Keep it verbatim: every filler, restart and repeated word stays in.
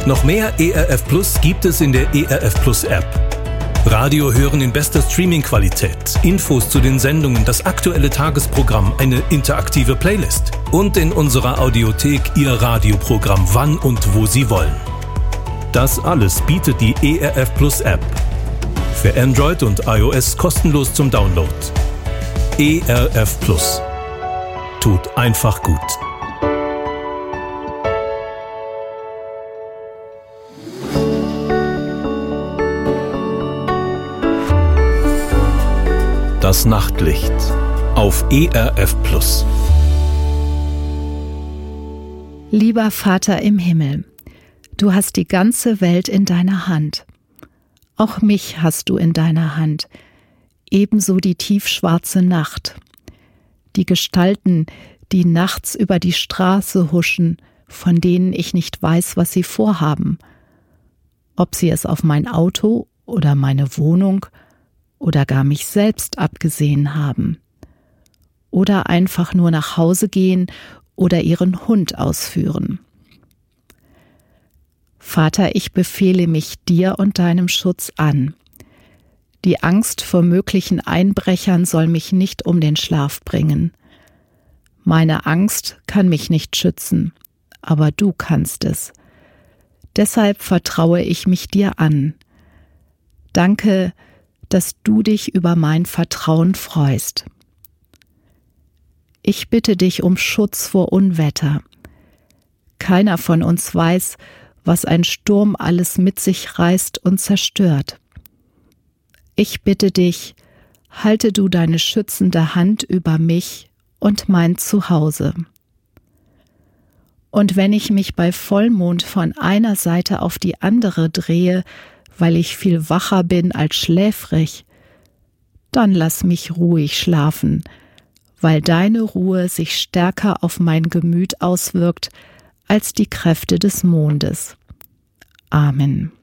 Noch mehr E R F Plus gibt es in der E R F Plus App. Radio hören in bester Streaming-Qualität, Infos zu den Sendungen, das aktuelle Tagesprogramm, eine interaktive Playlist und in unserer Audiothek Ihr Radioprogramm wann und wo Sie wollen. Das alles bietet die E R F Plus App. Für Android und iOS kostenlos zum Download. E R F Plus. Tut einfach gut. Das Nachtlicht auf E R F Plus. Lieber Vater im Himmel, du hast die ganze Welt in deiner Hand. Auch mich hast du in deiner Hand, ebenso die tiefschwarze Nacht. Die Gestalten, die nachts über die Straße huschen, von denen ich nicht weiß, was sie vorhaben. Ob sie es auf mein Auto oder meine Wohnung oder gar mich selbst abgesehen haben. Oder einfach nur nach Hause gehen oder ihren Hund ausführen. Vater, ich befehle mich dir und deinem Schutz an. Die Angst vor möglichen Einbrechern soll mich nicht um den Schlaf bringen. Meine Angst kann mich nicht schützen, aber du kannst es. Deshalb vertraue ich mich dir an. Danke, dass du dich über mein Vertrauen freust. Ich bitte dich um Schutz vor Unwetter. Keiner von uns weiß, was ein Sturm alles mit sich reißt und zerstört. Ich bitte dich, halte du deine schützende Hand über mich und mein Zuhause. Und wenn ich mich bei Vollmond von einer Seite auf die andere drehe, weil ich viel wacher bin als schläfrig, dann lass mich ruhig schlafen, weil deine Ruhe sich stärker auf mein Gemüt auswirkt als die Kräfte des Mondes. Amen.